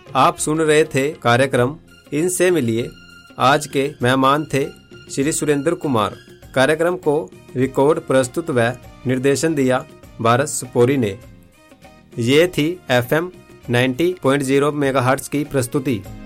आप सुन रहे थे कार्यक्रम इनसे मिलिए। आज के मेहमान थे श्री सुरेंद्र कुमार। कार्यक्रम को रिकॉर्ड, प्रस्तुत व निर्देशन दिया भारत सुपोरी ने। ये थी FM 90.0 मेगाहर्ट्ज की प्रस्तुति।